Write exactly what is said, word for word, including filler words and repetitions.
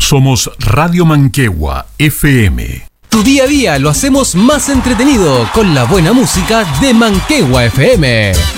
Somos Radio Manquehue F M. Tu día a día lo hacemos más entretenido con la buena música de Manquehue F M.